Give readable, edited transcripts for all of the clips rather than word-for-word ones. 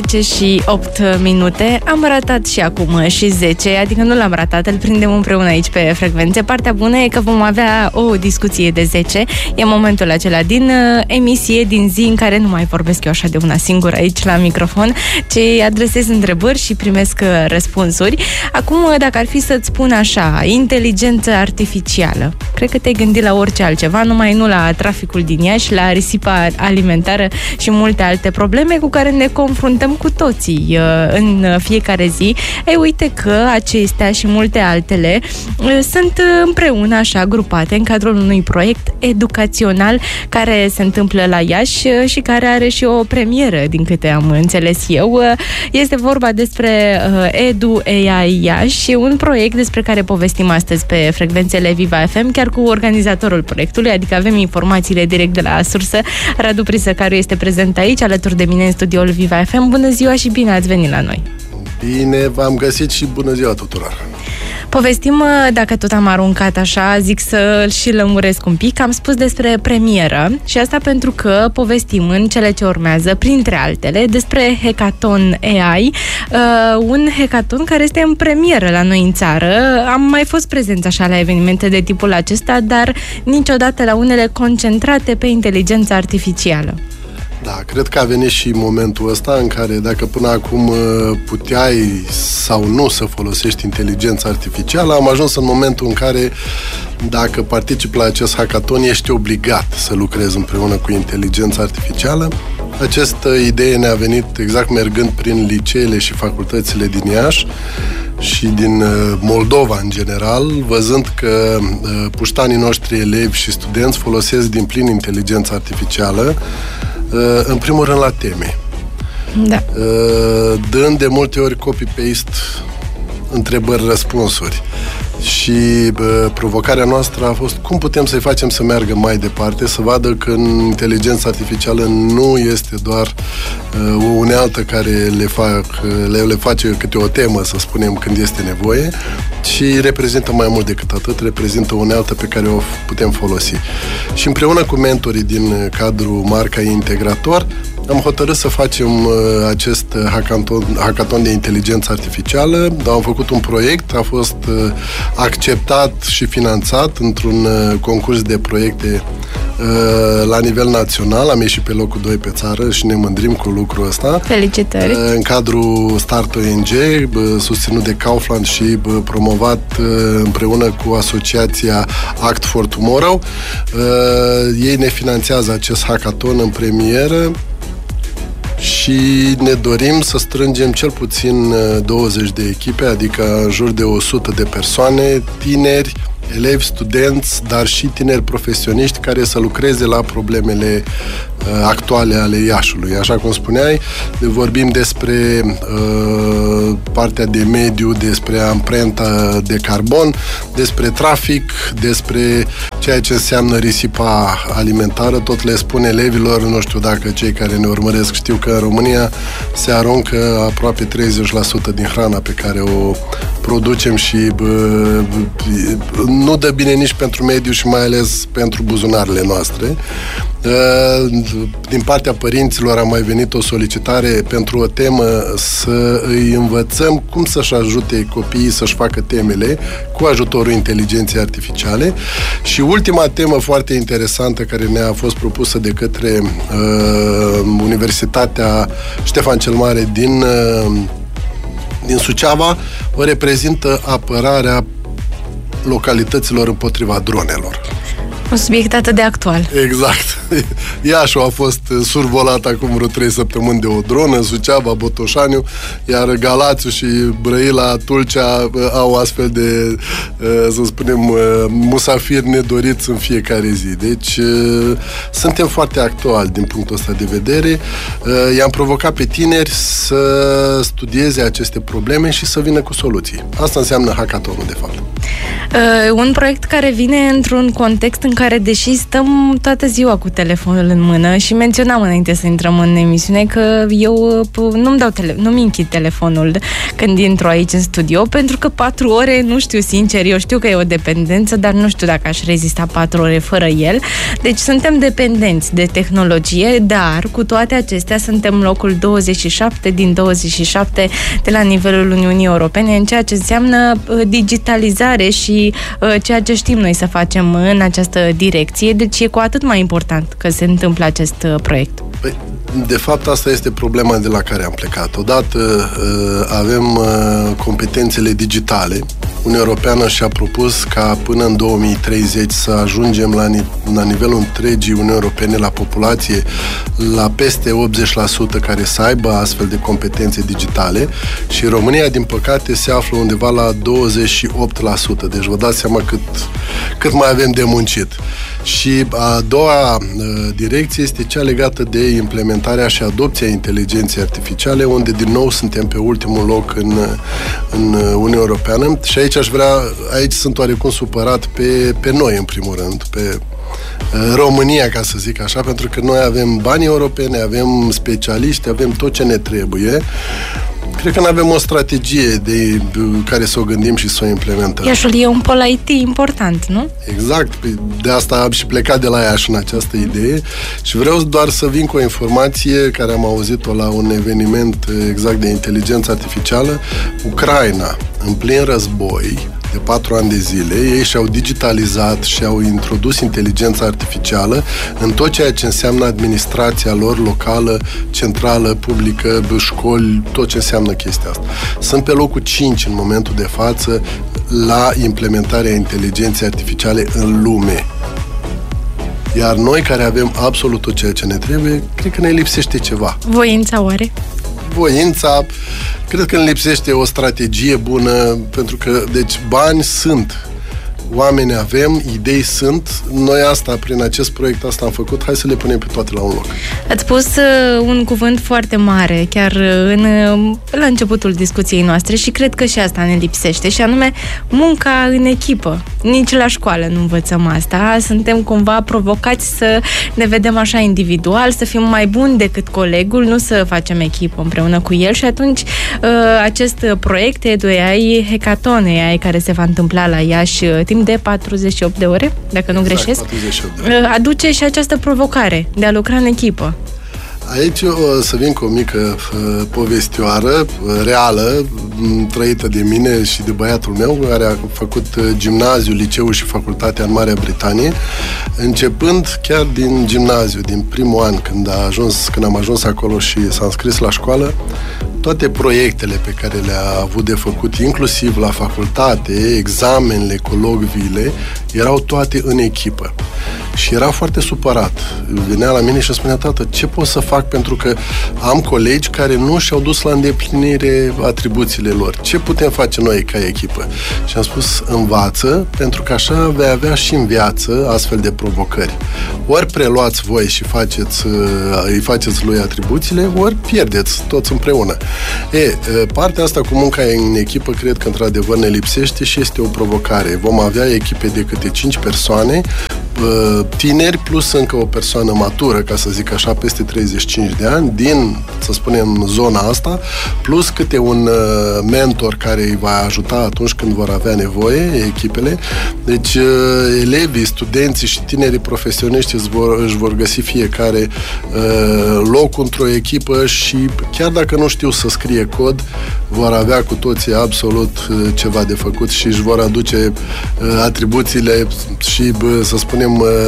Și 8 minute. Am ratat și acum și 10, adică nu l-am ratat, îl prindem împreună aici pe frecvențe. Partea bună e că vom avea o discuție de 10. E momentul acela din emisie, din zi, în care nu mai vorbesc eu așa de una singură aici la microfon, ci adresez întrebări și primesc răspunsuri. Acum, dacă ar fi să-ți spun așa, inteligență artificială, cred că te-ai gândit la orice altceva, numai nu la traficul din Iași, la risipa alimentară și multe alte probleme cu care ne confruntăm cu toții în fiecare zi. Ei, uite că acestea și multe altele sunt împreună așa grupate în cadrul unui proiect educațional care se întâmplă la Iași și care are și o premieră, din câte am înțeles eu. Este vorba despre Edu AI Iași, un proiect despre care povestim astăzi pe frecvențele Viva FM, chiar cu organizatorul proiectului, adică avem informațiile direct de la sursă. Radu Prisăcaru este prezent aici, alături de mine în studioul Viva FM. Bună ziua și bine ați venit la noi! Bine v-am găsit și bună ziua tuturor! Povestim, dacă tot am aruncat așa, zic să-l și lămuresc un pic, am spus despre premieră și asta pentru că povestim în cele ce urmează, printre altele, despre Hackathon AI, un hackathon care este în premieră la noi în țară. Am mai fost prezenți așa la evenimente de tipul acesta, dar niciodată la unele concentrate pe inteligența artificială. Da, cred că a venit și momentul ăsta în care dacă până acum puteai sau nu să folosești inteligența artificială, am ajuns în momentul în care dacă participi la acest hackathon ești obligat să lucrezi împreună cu inteligența artificială. Această idee ne-a venit exact mergând prin liceele și facultățile din Iași și din Moldova în general, văzând că puștanii noștri elevi și studenți folosesc din plin inteligența artificială, în primul rând la teme. Da. Dând de multe ori copy-paste, întrebări-răspunsuri. Și provocarea noastră a fost cum putem să-i facem să meargă mai departe, să vadă că inteligența artificială nu este doar o unealtă care le face câte o temă, să spunem, când este nevoie, ci reprezintă mai mult decât atât, reprezintă o unealtă pe care o putem folosi. Și împreună cu mentorii din cadrul Marca Integrator, am hotărât să facem acest hackathon de inteligență artificială. Am făcut un proiect, a fost acceptat și finanțat într-un concurs de proiecte la nivel național. Am ieșit pe locul 2 pe țară și ne mândrim cu lucrul ăsta. Felicitări! În cadrul Start ONG, susținut de Kaufland și promovat împreună cu asociația Act for Tomorrow. Ei ne finanțează acest hackathon în premieră și ne dorim să strângem cel puțin 20 de echipe, adică în jur de 100 de persoane, tineri, elevi, studenți, dar și tineri profesioniști care să lucreze la problemele actuale ale Iașului. Așa cum spuneai, vorbim despre partea de mediu, despre amprenta de carbon, despre trafic, despre ceea ce înseamnă risipa alimentară. Tot le spun elevilor, nu știu dacă cei care ne urmăresc știu că în România se aruncă aproape 30% din hrana pe care o producem și nu dă bine nici pentru mediu și mai ales pentru buzunarele noastre. Din partea părinților a mai venit o solicitare pentru o temă să îi învățăm cum să-și ajute copiii să-și facă temele cu ajutorul inteligenței artificiale. Și ultima temă foarte interesantă care ne-a fost propusă de către Universitatea Ștefan cel Mare din Suceava o reprezintă apărarea localităților împotriva dronelor. Un subiect atât de actual. Exact. Iașul a fost survolat acum vreo 3 săptămâni de o dronă, Suceava, Botoșaniu, iar Galațiu și Brăila, Tulcea au astfel de, să spunem, musafiri nedoriți în fiecare zi. Deci, suntem foarte actuali din punctul ăsta de vedere. I-am provocat pe tineri să studieze aceste probleme și să vină cu soluții. Asta înseamnă hackathonul, de fapt. Un proiect care vine într-un context în care, deși stăm toată ziua cu telefonul în mână, și menționam înainte să intrăm în emisiune că eu nu-mi închid telefonul când intru aici în studio, pentru că 4 ore, nu știu, sincer, eu știu că e o dependență, dar nu știu dacă aș rezista 4 ore fără el. Deci suntem dependenți de tehnologie, dar cu toate acestea suntem locul 27 din 27 de la nivelul Uniunii Europene în ceea ce înseamnă digitalizare și ceea ce știm noi să facem în această direcție. Deci e cu atât mai important că se întâmplă acest proiect. Păi, de fapt, asta este problema de la care am plecat. Odată avem competențele digitale. Uniunea Europeană și-a propus ca până în 2030 să ajungem la nivelul întregii Uniunii Europene, la populație, la peste 80% care să aibă astfel de competențe digitale, și România, din păcate, se află undeva la 28%. Deci vă dați seama cât mai avem de muncit. Și a doua direcție este cea legată de implementarea și adopția inteligenței artificiale, unde din nou suntem pe ultimul loc în Uniunea Europeană. Și aici sunt oarecum supărat pe noi, în primul rând, pe România, ca să zic așa, pentru că noi avem bani europeni, avem specialiști, avem tot ce ne trebuie. Cred că nu avem o strategie de care să o gândim și să o implementăm. Iașul e un pol IT important, nu? Exact. De asta am și plecat de la Iași în această idee și vreau doar să vin cu o informație care am auzit-o la un eveniment exact de inteligență artificială. Ucraina, în plin război, de 4 ani de zile, ei și-au digitalizat și au introdus inteligența artificială în tot ceea ce înseamnă administrația lor locală, centrală, publică, școli, tot ce înseamnă chestia asta. Sunt pe locul 5 în momentul de față la implementarea inteligenței artificiale în lume. Iar noi, care avem absolut tot ceea ce ne trebuie, cred că ne lipsește ceva. Voința oare? Voința, cred că îmi lipsește o strategie bună, pentru că, deci, bani sunt, oameni avem, idei sunt, noi prin acest proiect asta am făcut, hai să le punem pe toate la un loc. Ați spus un cuvânt foarte mare, chiar la începutul discuției noastre, și cred că și asta ne lipsește, și anume munca în echipă. Nici la școală nu învățăm asta, suntem cumva provocați să ne vedem așa individual, să fim mai buni decât colegul, nu să facem echipă împreună cu el, și atunci acest proiect EduAI, Hackathon AI, care se va întâmpla la Iași timp de 48 de ore, dacă nu greșesc, 48 de ore. Aduce și această provocare de a lucra în echipă. Aici o să vin cu o mică povestioară reală, trăită de mine și de băiatul meu, care a făcut gimnaziu, liceu și facultatea în Marea Britanie. Începând chiar din gimnaziu, din primul an, când am ajuns acolo și s-a înscris la școală, toate proiectele pe care le-a avut de făcut, inclusiv la facultate, examenele, colocviile, erau toate în echipă. Și era foarte supărat. Venea la mine și îmi spunea: tată, ce pot să fac, pentru că am colegi care nu și-au dus la îndeplinire atribuțiile lor. Ce putem face noi ca echipă? Și am spus: învață, pentru că așa vei avea și în viață astfel de provocări. Ori preluați voi și îi faceți lui atribuțiile, ori pierdeți toți împreună. Partea asta cu munca în echipă cred că într-adevăr ne lipsește și este o provocare. Vom avea echipe de câte 5 persoane, tineri plus încă o persoană matură, ca să zic așa, peste 35 de ani, din, să spunem, zona asta, plus câte un mentor care îi va ajuta atunci când vor avea nevoie, echipele. Deci elevii, studenții și tinerii profesioniști își vor găsi fiecare locul într-o echipă și chiar dacă nu știu să scrie cod, vor avea cu toții absolut ceva de făcut și își vor aduce atribuțiile și, să spunem,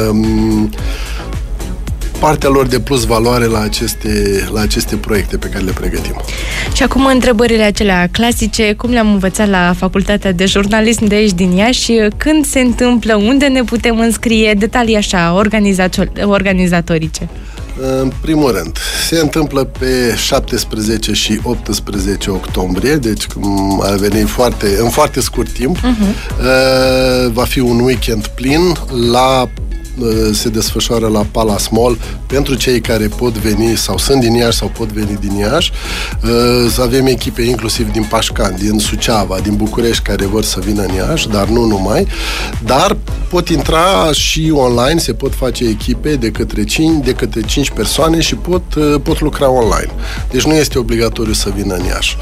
partea lor de plus valoare la aceste proiecte pe care le pregătim. Și acum întrebările acelea clasice, cum le-am învățat la facultatea de jurnalism de aici din Iași, când se întâmplă, unde ne putem înscrie, detalii așa organizatorice. În primul rând, se întâmplă pe 17 și 18 octombrie, deci a venit în foarte scurt timp. Va fi un weekend plin la se desfășoară la Palace Mall pentru cei care pot veni sau sunt din Iași sau pot veni din Iași. Avem echipe inclusiv din Pașcani, din Suceava, din București care vor să vină în Iași, dar nu numai. Dar pot intra și online, se pot face echipe de către 5 persoane și pot lucra online. Deci nu este obligatoriu să vină în Iași.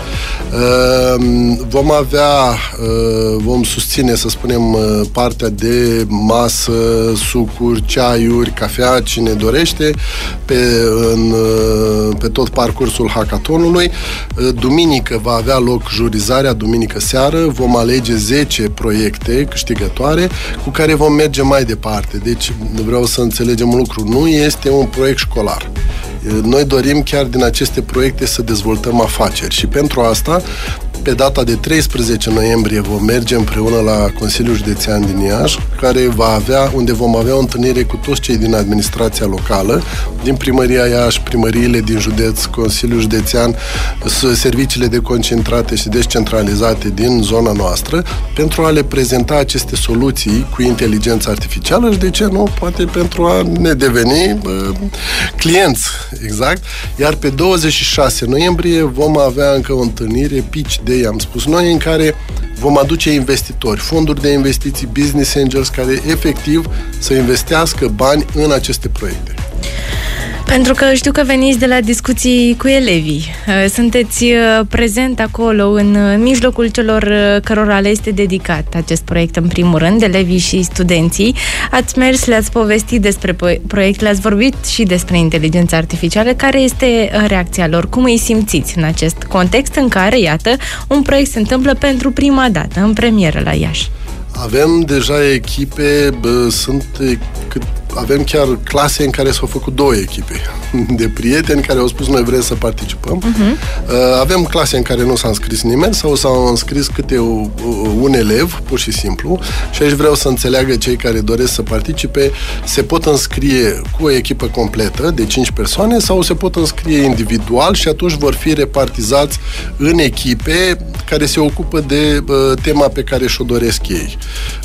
Vom susține, să spunem, partea de masă, sucuri, ceaiuri, cafea, cine dorește, pe tot parcursul hackathonului. Duminică va avea loc jurizarea, duminică seară, vom alege 10 proiecte câștigătoare cu care vom merge mai departe. Deci vreau să înțelegem un lucru, nu este un proiect școlar. Noi dorim chiar din aceste proiecte să dezvoltăm afaceri și pentru asta, pe data de 13 noiembrie vom merge împreună la Consiliul Județean din Iași, unde vom avea o întâlnire cu toți cei din administrația locală, din Primăria Iași, primăriile din județ, Consiliul Județean, serviciile deconcentrate și descentralizate din zona noastră, pentru a le prezenta aceste soluții cu inteligență artificială și, de ce nu, poate pentru a ne deveni clienți, exact. Iar pe 26 noiembrie vom avea încă o întâlnire, Pitch Day, am spus noi, în care vom aduce investitori, fonduri de investiții, business angels, care efectiv să investească bani în aceste proiecte. Pentru că știu că veniți de la discuții cu elevii. Sunteți prezent acolo în mijlocul celor cărora le este dedicat acest proiect, în primul rând, elevii și studenții. Ați mers, le-ați povestit despre proiect, le-ați vorbit și despre inteligența artificială. Care este reacția lor? Cum îi simțiți în acest context în care, iată, un proiect se întâmplă pentru prima dată, în premieră la Iași? Avem deja echipe, avem chiar clase în care s-au făcut 2 echipe de prieteni care au spus noi vrem să participăm. Avem clase în care nu s-a înscris nimeni sau s-au înscris câte un elev, pur și simplu, și aici vreau să înțeleagă cei care doresc să participe, se pot înscrie cu o echipă completă de 5 persoane sau se pot înscrie individual și atunci vor fi repartizați în echipe care se ocupă de tema pe care și-o doresc ei.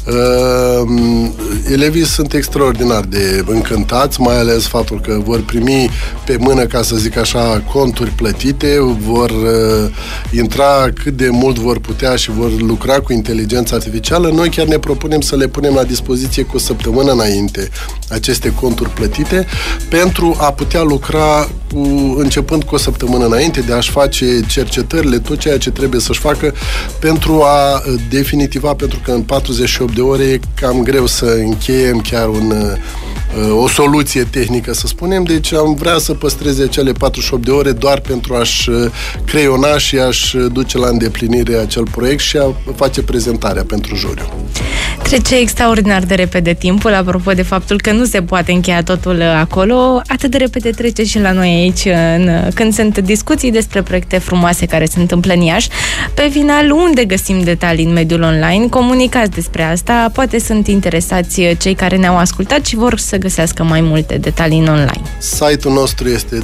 Elevii sunt extraordinar de încântați, mai ales faptul că vor primi pe mână, ca să zic așa, conturi plătite, vor intra cât de mult vor putea și vor lucra cu inteligența artificială. Noi chiar ne propunem să le punem la dispoziție cu o săptămână înainte aceste conturi plătite pentru a putea lucra începând cu o săptămână înainte, de a-și face cercetările, tot ceea ce trebuie să-și facă pentru a definitiva, pentru că în 48 de ore e cam greu să încheiem chiar o soluție tehnică, să spunem, deci am vrea să păstreze cele 48 de ore doar pentru a-și creiona și a-și duce la îndeplinire acel proiect și a face prezentarea pentru juriu. Trece extraordinar de repede timpul, apropo de faptul că nu se poate încheia totul acolo, atât de repede trece și la noi aici, când sunt discuții despre proiecte frumoase care se întâmplă în Iași. Pe final, unde găsim detalii în mediul online? Comunicați despre asta, poate sunt interesați cei care ne-au ascultat și vor să găsească mai multe detalii în online. Site-ul nostru este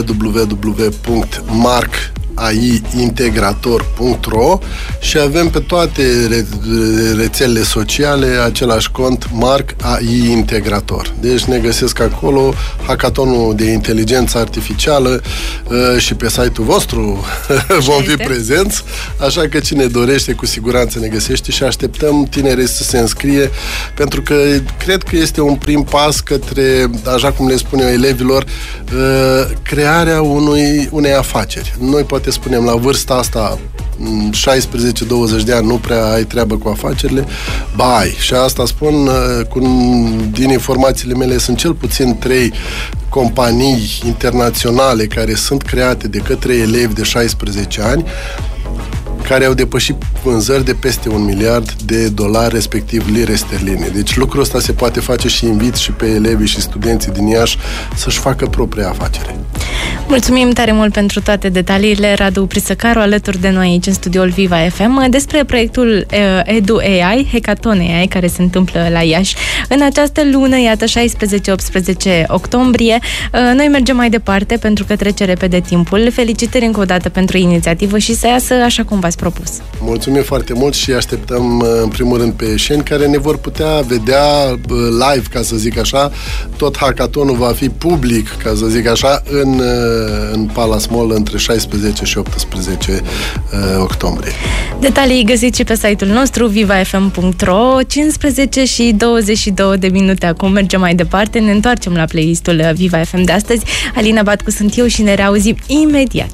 www.marc.aiintegrator.ro și avem pe toate rețelele sociale același cont Marc AI Integrator. Deci ne găsesc acolo, hackathonul de inteligență artificială și pe site-ul vostru vom fi prezenți, așa că cine dorește cu siguranță ne găsește și așteptăm tinerii să se înscrie, pentru că cred că este un prim pas către, așa cum le spun eu elevilor, crearea unei afaceri. Noi poate spunem la vârsta asta 16-20 de ani nu prea ai treabă cu afacerile, ba ai. Și asta spun, din informațiile mele sunt cel puțin 3 companii internaționale care sunt create de către elevi de 16 ani, care au depășit vânzări de peste $1 miliard, respectiv lire sterline. Deci lucrul ăsta se poate face și invit și pe elevii și studenții din Iași să-și facă propria afacere. Mulțumim tare mult pentru toate detaliile, Radu Prisăcaru, alături de noi aici în studioul Viva FM, despre proiectul Edu AI, Hackathon AI, care se întâmplă la Iași în această lună, iată, 16-18 octombrie. Noi mergem mai departe pentru că trece repede timpul. Felicitări încă o dată pentru inițiativă și să iasă așa cum v-ați propus. Mulțumim foarte mult și așteptăm în primul rând pe ieșeni care ne vor putea vedea live, ca să zic așa. Tot hackathonul va fi public, ca să zic așa, în Palace Mall între 16 și 18 octombrie. Detalii găsiți și pe site-ul nostru vivafm.ro. 15 și 22 de minute acum, mergem mai departe, ne întoarcem la playlistul Viva FM de astăzi. Alina Batcu sunt eu și ne reauzim imediat.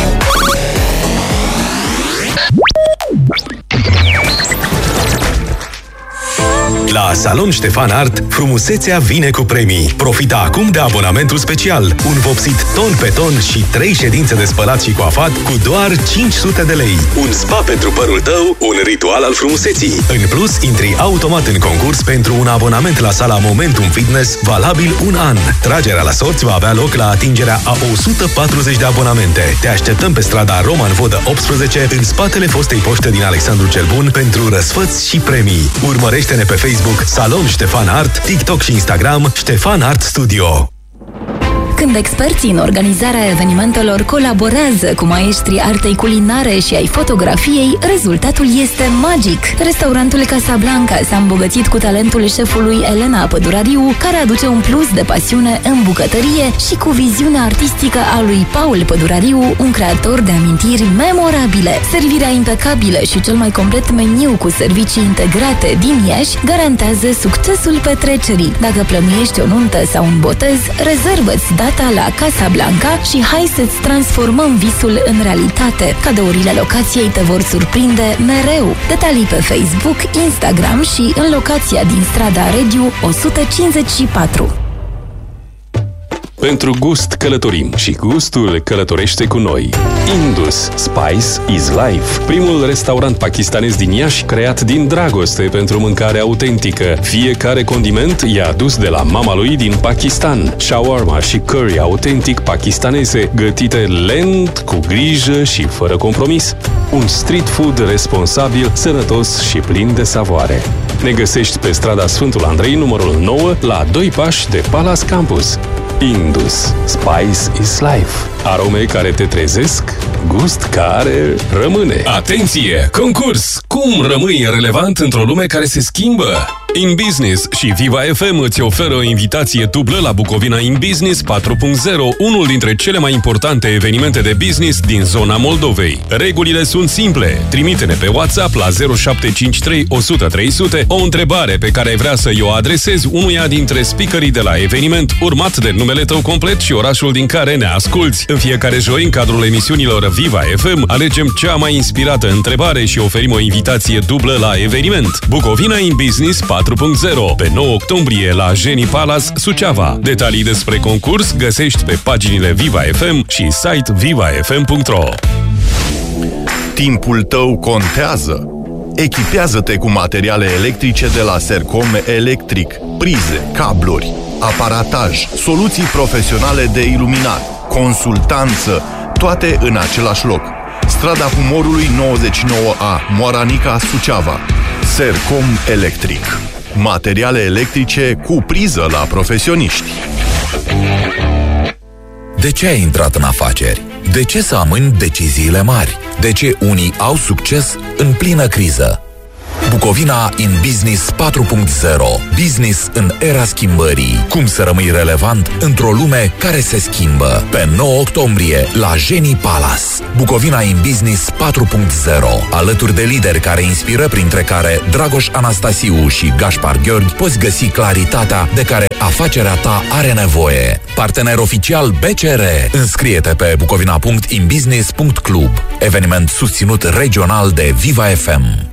La Salon Ștefan Art, frumusețea vine cu premii. Profita acum de abonamentul special. Un vopsit ton pe ton și 3 ședințe de spălat și coafat cu doar 500 de lei. Un spa pentru părul tău, un ritual al frumuseții. În plus, intri automat în concurs pentru un abonament la sala Momentum Fitness, valabil un an. Tragerea la sorți va avea loc la atingerea a 140 de abonamente. Te așteptăm pe strada Roman Vodă 18, în spatele fostei poște din Alexandru cel Bun, pentru răsfăți și premii. Urmărește-ne pe Facebook Salon Ștefan Art, TikTok și Instagram Ștefan Art Studio. Când experții în organizarea evenimentelor colaborează cu maestrii artei culinare și ai fotografiei, rezultatul este magic. Restaurantul Casablanca s-a îmbogățit cu talentul șefului Elena Pădurariu, care aduce un plus de pasiune în bucătărie, și cu viziunea artistică a lui Paul Pădurariu, un creator de amintiri memorabile. Servirea impecabilă și cel mai complet meniu cu servicii integrate din Iași garantează succesul petrecerii. Dacă plănuiești o nuntă sau un botez, rezervă-ți data la Casablanca și hai să-ți transformăm visul în realitate. Cadourile locației te vor surprinde mereu. Detalii pe Facebook, Instagram și în locația din strada Regiu 154. Pentru gust călătorim și gustul călătorește cu noi. Indus Spice is Life, primul restaurant pakistanez din Iași, creat din dragoste pentru mâncare autentică. Fiecare condiment e adus de la mama lui din Pakistan. Shawarma și curry autentic pakistaneze, gătite lent, cu grijă și fără compromis. Un street food responsabil, sănătos și plin de savoare. Ne găsești pe strada Sfântul Andrei, numărul 9, la 2 pași de Palace Campus. Indus Spice is Life. Arome care te trezesc, gust care rămâne. Atenție! Concurs! Cum rămâi relevant într-o lume care se schimbă? In Business și Viva FM îți oferă o invitație dublă la Bucovina In Business 4.0, unul dintre cele mai importante evenimente de business din zona Moldovei. Regulile sunt simple. Trimite-ne pe WhatsApp la 0753 100 300 o întrebare pe care vrea să o adresezi unuia dintre speakerii de la eveniment, urmat de numele tău complet și orașul din care ne asculți. În fiecare joi, în cadrul emisiunilor Viva FM, alegem cea mai inspirată întrebare și oferim o invitație dublă la eveniment. Bucovina In Business 4.0, pe 9 octombrie la Geni Palace, Suceava. Detalii despre concurs găsești pe paginile Viva FM și site vivafm.ro. Timpul tău contează. Echipează-te cu materiale electrice de la Sercom Electric, prize, cabluri, aparataj, soluții profesionale de iluminat, consultanță, toate în același loc. Strada Humorului 99A, Moaranica, Suceava. Sercom Electric. Materiale electrice cu priză la profesioniști. De ce ai intrat în afaceri? De ce să amâni deciziile mari? De ce unii au succes în plină criză? Bucovina In Business 4.0. Business în era schimbării. Cum să rămâi relevant într-o lume care se schimbă. Pe 9 octombrie la Geni Palace. Bucovina In Business 4.0. Alături de lideri care inspiră, printre care Dragoș Anastasiu și Gaspar Gheorghi, poți găsi claritatea de care afacerea ta are nevoie. Partener oficial BCR. Înscrie-te pe bucovina.inbusiness.club. Eveniment susținut regional de Viva FM.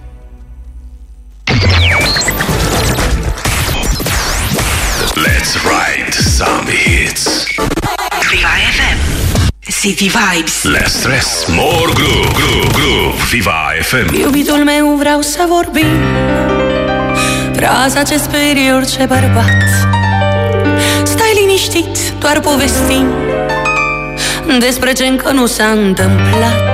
Let's write some hits. Viva FM. City Vibes. Less stress, more groove, groove, groove. Viva FM. Iubitul meu, vreau să vorbim. Fraza ce sperie orice bărbat. Stai liniștit, doar povestim. despre ce încă nu s-a întâmplat.